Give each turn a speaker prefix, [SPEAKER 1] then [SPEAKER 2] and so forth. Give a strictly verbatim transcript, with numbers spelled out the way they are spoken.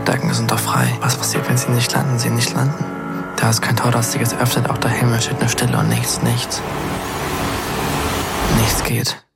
[SPEAKER 1] Gedanken sind doch frei. Was passiert, wenn sie nicht landen? Sie nicht landen. Da ist kein Tor, das sich öffnet, auch der Himmel steht nur Stille und nichts, nichts. Nichts geht.